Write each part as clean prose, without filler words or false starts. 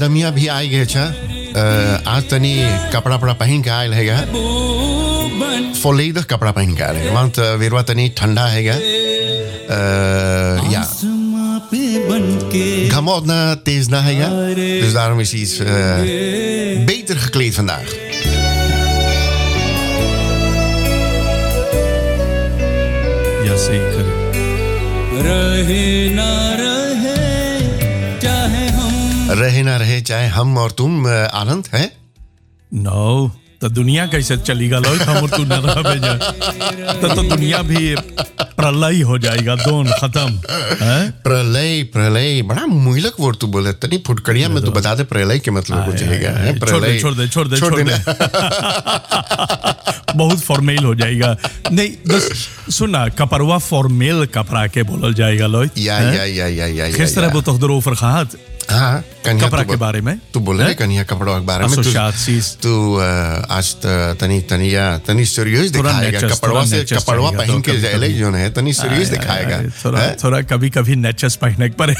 आदमिया भी आई गए छा आज तनी कपड़ा पड़ा पहन के आयल है volledig कपड़ा पहन के आयल है want weer wat tनी ठंडा है ja Gamot na tees na ja. Dus daarom is hij iets beter gekleed vandaag. Jazeker. रहे ना रहे चाहे हम और तुम आनंद है No, तो दुनिया कैसे चलेगा लो हम और तू न रह भेजा तो दुनिया भी प्रलय हो जाएगा दोनों खत्म प्रलय प्रलय बड़ा मुहिलक वर्ड तू बोले तनी फुटकड़िया में तू बता दे प्रलय के मतलब कुछ है प्रलय छोड़ दे बहुत फॉर्मल हो जाएगा नहीं बस सुना कपरवा फॉर्मल कपड़ा के बोलल जाएगा लो या किस तरह वो तोहदरो फरखात हाँ कपड़ा के बारे में तू बोले ना कन्या कपड़ों के बारे में तू आज तनी सीरियस दिखाएगा कपड़वा पहन के जाएले जो है तनी सीरियस दिखाएगा थोड़ा कभी नेचस पहनने पर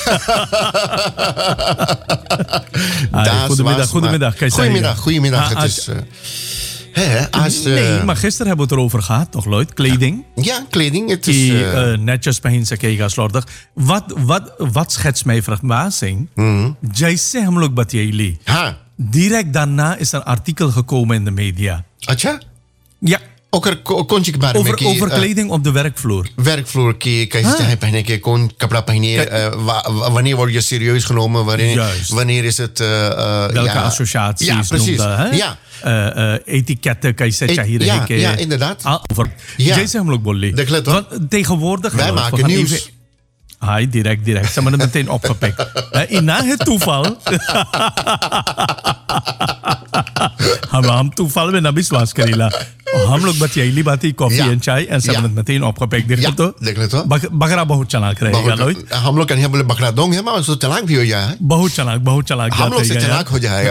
Goedemiddag. Nee, maar gisteren hebben we het erover gehad, toch Lloyd? Kleding? Ja, kleding. Het is netjes पहन सकेगा slordig. Wat schetst mij verbazing? जैसे हम लोग बतियाइली direct daarna is er een artikel gekomen in de media. अच्छा? Ja. Over kleding op de werkvloer. Werkvloer की कैसे चाहे पहने के कौन कपड़ा पहनिए wanneer word je serieus genomen wanneer is het welke associaties ja precies ja etiketten कैसे चाहिए रहे के ja inderdaad over जैसे हम लोग बोल ली tegenwoordig wij maken nieuws Hai, direct. Ze hebben het meteen opgepikt. Na het toeval. हम तूफान में न विश्वास करेला हम लोग बस यही बात ही कॉफी एंड चाय एंड सब meteen opgepikt देख ले तो बकरा बहुत चालाक रहेगा लोग हम लोग कहीं बोले बकरा दोंग है मां तो चालाक भी हो जाए बहुत चालाक हम लोग से चालाक हो जाएगा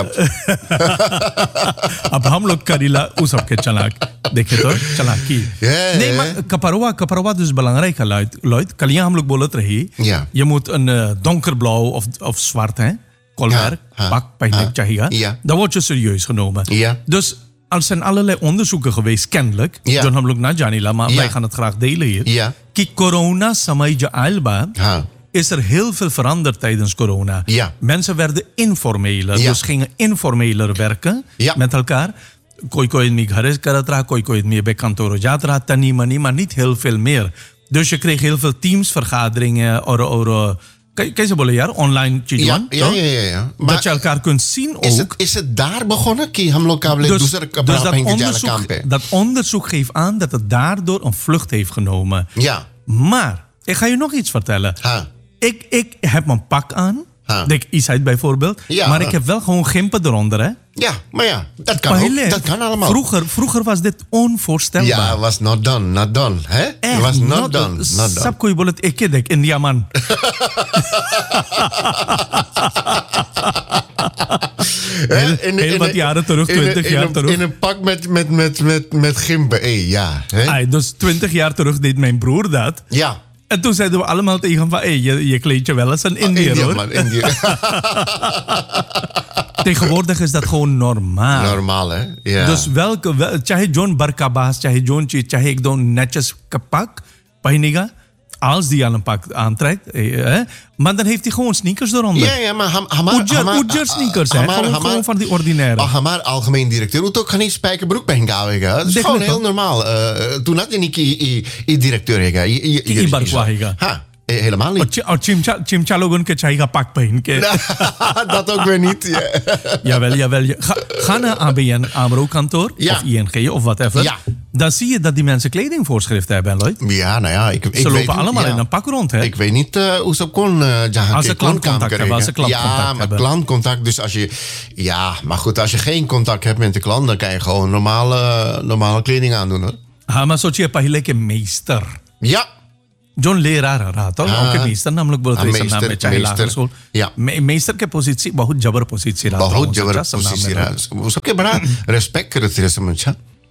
अब हम लोग करीला उस सबके चालाक देखे तो चालाकी नहीं कपरवा dus belangrijk Lloyd कलियां हम लोग बोलत रही je moet een donkerblauw of zwart hè kolwerk pak pijnlijk चाहिए dat wordt je serieus genomen dus er zijn allerlei onderzoeken geweest kennelijk John हम लोग ना जानेला maar wij gaan het graag delen hier कि corona समय जो आयल बा is er heel veel veranderd tijdens corona mensen werden informeler dus gingen informeler werken met elkaar कोई आदमी घर करत रहा कोई आदमी bij kantoor जात रहा तनी money maar niet heel veel meer dus je kreeg heel veel teamsvergaderingen or कैसे बोले यार online चीज़ ja dat je elkaar kunt zien ook is het daar begonnen कि हम लोग काबले दूसरे कपड़ा पहन के जाने काम पे dat onderzoek geeft aan dat het daardoor een vlucht heeft genomen maar ik ga je nog iets vertellen ik heb mijn pak aan denk Isheid bijvoorbeeld maar ik heb wel gewoon gimpen eronder hè maar dat kan ook, dat kan allemaal. Vroeger was dit onvoorstelbaar. Ja, was not done, hè? Echt, was not done. Sab koi bolet ikke dek India man. Heel wat jaren terug, 20 jaar terug. In een pak met gimpen, ja. Dus 20 jaar terug deed mijn broer dat. Ja. En toen zeiden we allemaal tegen hem van, je kleed je wel eens een Indiër, hoor. Man, Indiër. Tegenwoordig is dat gewoon normaal. Normaal, hè? Ja. Dus चाहे John Barkabas, चाहे John चीज, चाहे एक दो netjes pak pahiniga, als die al een pak aantrekt, maar dan heeft hij gewoon sneakers eronder. Ja, maar Ujjar sneakers, gewoon van die ordinaire. Hamaar algemeen directeur moet ook geen spijkerbroek bij gaan. Dat is gewoon heel normaal. Toen had je niet die directeur. Die barkwa. helemaal niet. और चिमचा लोगों के चाहिए pak पहन के dat ook weer niet. Jawel. Ga naar ABN AMRO kantoor of ING of whatever. Dan zie je dat die mensen kledingvoorschriften hebben, Lloyd. Ja, nou ja, ze lopen allemaal in een pak rond, hè? Ik weet niet hoe ze als ze klantcontact hebben. Ja, maar klantcontact. Dus als je, maar goed, als je geen contact hebt met de klant, dan kan je gewoon normale kleding aandoen, hoor. हाँ मैं सोचिए पहले के मेस्टर जोन ले रहा था उनके मेस्टर नाम लोग बोलते हैं नाम में चाहे लाखों सोल मेस्टर के पोजीशन बहुत जबर पोजीशन रहा बहुत जबर पोजीशन रहा वो सबके बड़ा रेस्पेक्ट करते थे समझा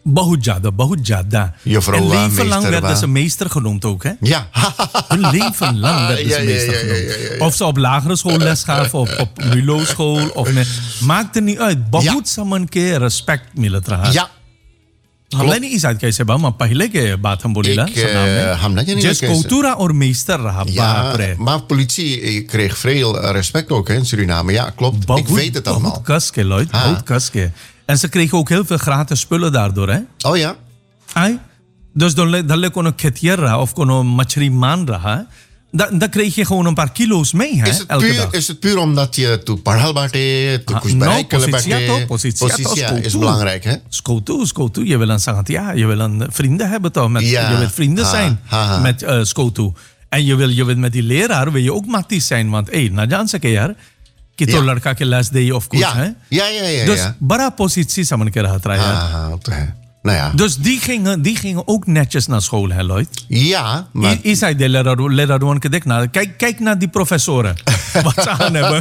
बहुत ज्यादा. En leven lang werden ze meester genoemd ook, hè? Ja. Hun leven lang werden ze meester genoemd. Of ze op lagere school les gaven, op Mulo-school. Maakt er niet uit. बहुत समन के respect मिलत रहा. Ja. हमने नहीं इस कैसे बा पहले के बात हम बोलीला Just cultura और meester रहा. Ja, maar politie kreeg veel respect ook in Suriname. Ja, klopt. Ik weet het allemaal. बहुत कस के Lloyd, बहुत कस के. En ze kregen ook heel veel gratis spullen daardoor, hè? Oh ja? Ai? Dus dan kon een ketier raha of kon een machriman raha. Dan kreeg je gewoon een paar kilo's mee, hè? Is het puur omdat je toe parhal bate, toe kusbereikelen bate? Positia is belangrijk, hè? Skotu. Je wil een sangatia, je wil een vrienden hebben toch? Je wil vrienden zijn met Skotu. En je wil met die leraar wil je ook matties zijn, want na janse ke yaar. कि तो लड़का के last day of course है dus बड़ा positie samen ke rahat raha yaar nou ja dus die gingen ook netjes naar school hè Lloyd ja maar zei de leraar kijk naar kijk naar die professoren wat ze aan hebben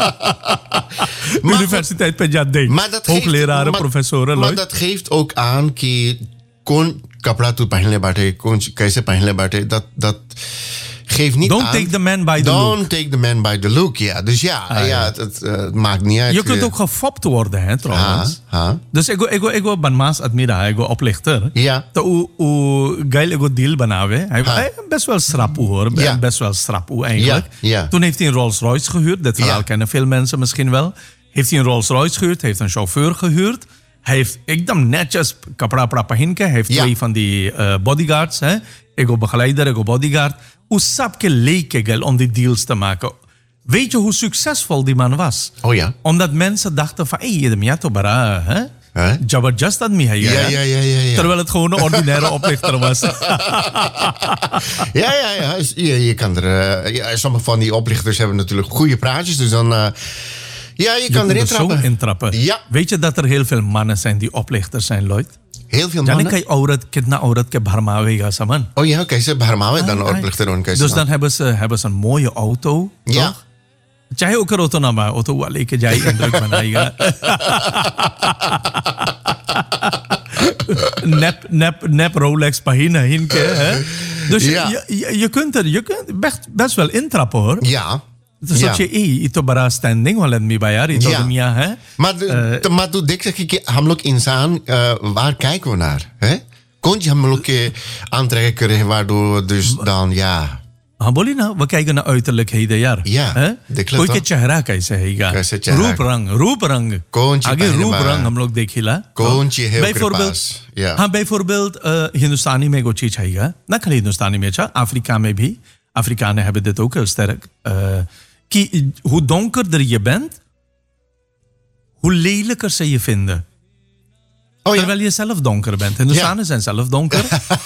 Universiteit Punjab deed hoogleraren professoren maar dat geeft ook aan कि कौन कपड़ा तू पहनले बाटे कौन कैसे पहनले बाटे dat geef niet Don't take the man by the look. Don't take the man by the look, ja. Dus het maakt niet uit. Je kunt ook gefopt worden, hè, trouwens. Dus ik wil banmaas admira, ik wil oplichter. Ja. Hoe geil ik deal banawe. Hij best wel strapu hoor. Best wel strapu eigenlijk. Ja. Toen heeft hij een Rolls Royce gehuurd. Dat verhaal kennen veel mensen misschien wel. Heeft hij een Rolls Royce gehuurd. Heeft een chauffeur gehuurd. Hij heeft ekdam netjes kapra pahinke. Hij heeft 2 van die bodyguards. Hè. Ik wil begeleider, ik wil bodyguard. Hoe sapke leek om die deals te maken. Weet je hoe succesvol die man was? Oh ja. Omdat mensen dachten van, je de miato bara, hè? Jabberjust dat mij. Ja. Terwijl het gewoon een ordinaire oplichter was. Ja. Je kan er... sommige van die oplichters hebben natuurlijk goede praatjes. Dus dan... je kan erin trappen. Zo intrappen. Ja. Weet je dat er heel veel mannen zijn die oplichters zijn, Lloyd? Heel veel mannen? Dan kan je kitna aurat ke bharmawe saman. Oh ja, कैसे भरमावे dan oplichter on Dus dan hebben ze een mooie auto. Ja. चाहे ओकर auto ना बा auto वाले के जाई इंद्रक बनाएगा. Nep Rolex pagina hinke, hè? Dus je kunt best wel intrappen, hoor. Ja. Dus dat je ito bara standing वाले में बायार ito दुनिया है. Maar तू देख सके कि हम लोग इंसान waar kijken we naar, hè? Kon je हम लोग के aantrekken krijgen waardoor dus dan हाँ बोली ना वो kijken naar uiterlijkheden यार. Ja. कोई के चेहरा कैसे हैगा? रूप रंग. आगे रूप रंग हम लोग देखिला. कौन ची है उसके पास? हाँ bijvoorbeeld हिंदुस्तानी में कुछ चीज हैगा. ना खाली हिंदुस्तानी में अफ्रीका में भी. Afrikanen hebben dit ook heel sterk. Hoe donkerder je bent, hoe lelijker ze je vinden. Terwijl je zelf donker bent. Hindustanen zijn zelf donker.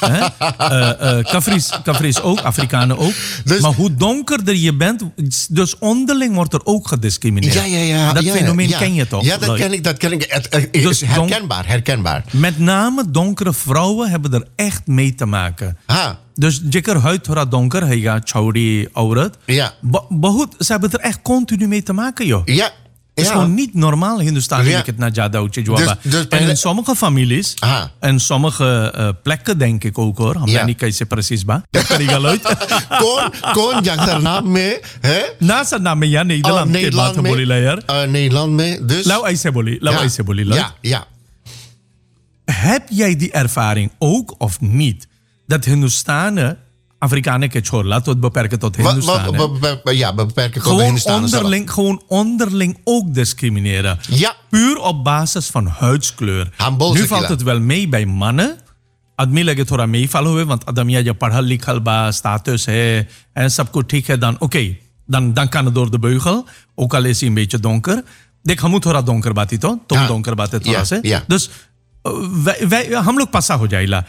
Kafris ook, Afrikanen ook. Dus, maar hoe donkerder je bent, dus onderling wordt er ook gediscrimineerd. Ja. Dat fenomeen ken je toch? Ja, dat ken ik. Dus herkenbaar. Met name donkere vrouwen hebben er echt mee te maken. Dus jeker huid thora donker, hij gaat chauri aurat. Ja. Ze hebben er echt continu mee te maken, joh. Ja. Het is gewoon niet normaal Hindustan dat het naar Jadauche Jwaba. En in sommige families en sommige plekken denk ik ook hoor. Hamla niet kaise precies ba. Kon jangternaam mee, hè? Nasa naam mee ja Nederland ke baat boli la yaar. Nederland mee, dus. Lau aise boli. Ja. Heb jij die ervaring ook of niet dat Hindustanen Afrikanen ke छोड़ ला तो beperken tot Hindustanen. Beperken tot Hindustanen. Gewoon onderling ook discrimineren. Ja. Puur op basis van huidskleur. Nu valt het wel mee bij mannen. आदमी लगे थोड़ा meevallen हुए want आदमी या पढ़ा लिखा बा status है en सब कुछ ठीक है dan oké dan kan het door de beugel ook al is hij een beetje donker. देख हम थोड़ा donker बाती तो तुम donker बाते थोड़ा से. Dus हम लोग पासा हो जाइला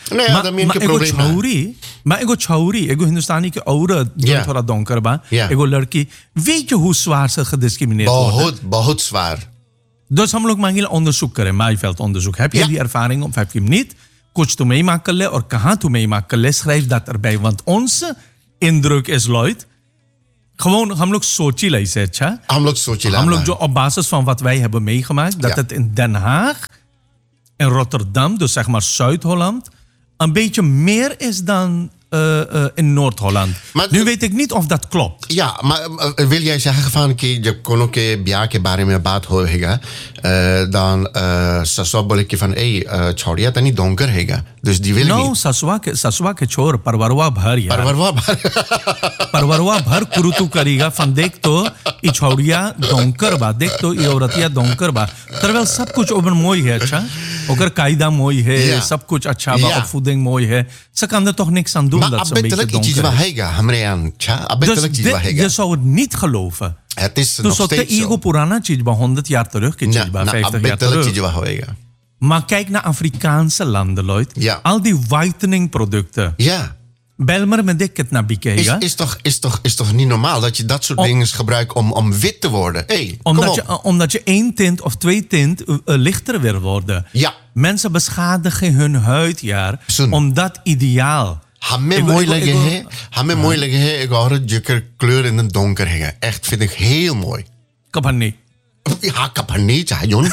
मैं एगो छौरी एगो हिंदुस्तानी के औरत जो थोड़ा donker बा एगो लड़की weet je hoe zwaar ze gediscrimineerd worden बहुत zwaar. Dus हम लोग मांगिला onderzoek करें Maaiveld onderzoek heb je die ervaring of heb je hem niet कुछ तो meemaak कर ले और कहाँ तो meemaak कर ले schrijf dat erbij want onze indruk is Lloyd gewoon हम लोग सोचिला इसे अच्छा हम लोग जो op basis van wat wij hebben meegemaakt dat het in Den Haag in Rotterdam, dus zeg maar Zuid-Holland, een beetje meer is dan in Noord-Holland. Maar, nu weet ik niet of dat klopt. Ja, maar wil jij zeggen van je kon ook biake bare me baat hoega, dan sasoboleke van chaudia dan niet donker hega. Dus die wil niet. Saswa ke chor parwarwa bhar yaar. Parwarwa bhar kurutu kariga van देख तो ई chaudia donker ba, देख तो ई औरतिया donker ba. Terwijl सब कुछ ओबन मोई है अच्छा. Oker kaida mooi है, सब कुछ अच्छा बा, opvoeding mooi है. Ze kan er toch niks aan doen dat ze een beetje donker is. Dus je zou het niet geloven. Het is nog steeds zo. Ego Purana chij 100 jaar terug, 50 jaar terug. Maar kijk naar Afrikaanse landen, Lloyd. Ja. Al die whitening producten. Ja. Bel maar met dit naar bikega. Is toch niet normaal dat je dat soort dingen gebruikt om wit te worden? Hey, omdat je 1 tint of 2 tint lichter wil worden. Ja. Mensen beschadigen hun huidjaar om dat ideaal. Hamme mooi leggen. Ik hoor het je kleur in het donker hangen. Echt, vind ik heel mooi. Kapani. Ja, kapani, Jon.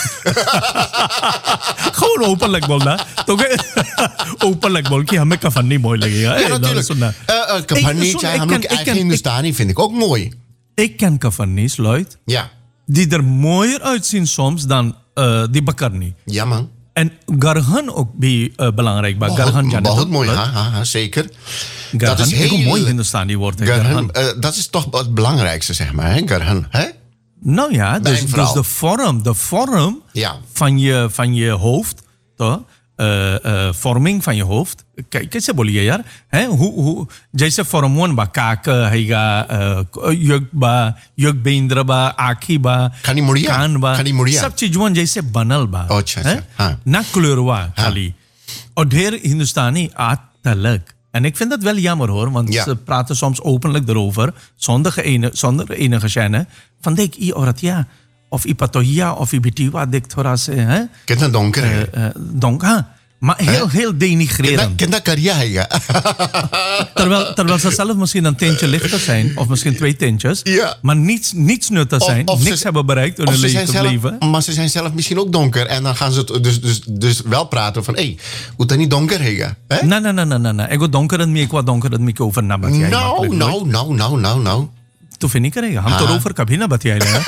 Gewoon openlijk bol na. Openlijk bol ki hame kafani mooi leggen. Ja, natuurlijk. Kapani, eigen Hindustani vind ik ook mooi. Ik ken kafanis, Lloyd. Ja. Die er mooier uitzien soms dan die bakarni. Ja, man. En garhan ook belangrijk. Bahut mooi, zeker. Garhan, dat is heel mooi Hindustani woord. Dat is toch het belangrijkste, zeg maar, hè? Garhan, hè? Nou ja, dus de vorm van je hoofd, toch? Vorming van je hoofd. कैसे बोलिए यार? हैं? जैसे फॉर्म 1 बा काक हैगा युग बेंद्र बा आँखी बा कान बा सब चीजों जैसे बनल बा. ना क्लोरवा खाली. और ढेर हिंदुस्तानी तलक. En ik vind dat wel jammer hoor, want ze praten soms openlijk erover, zonder enige gêne. Van denk ik, oratia, of ipatoia, of ibitiwa, dik thora se, hè? Kent een donker, donker, maar heel denigrerend. Kent dat carrière, terwijl ze zelf misschien een tintje lichter zijn, of misschien 2 tintjes, maar niets nuttig zijn, niks hebben bereikt in hun leven. Maar ze zijn zelf misschien ook donker en dan gaan ze dus wel praten van, hoe dat niet donker hega? Nee. Ik word donker en ik word donker en ik over nabat jij. Nou. तो फिर नहीं करेगा हम तो रोवर कभी ना बतियाए ना.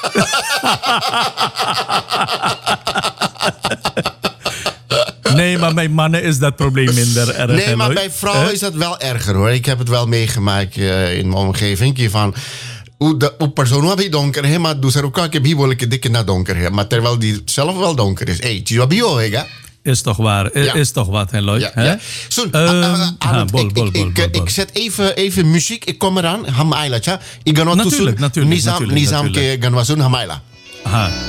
Nee, maar bij mannen is dat probleem minder erg. Nee, maar bij vrouwen is dat wel erger hoor. Ik heb het wel meegemaakt in mijn omgeving van hoe persoon heb je donker hè, maar doe ze ook ik heb wel dikke na donker hè, maar terwijl die zelf wel donker is. Tjua hè? Is toch waar? Is toch wat, hè, Lloyd? Ja. Ik zet even muziek. Ik kom eraan. Hamaila, tja. Ik ga nog natuurlijk. Nizam ke ganwasun hamaila.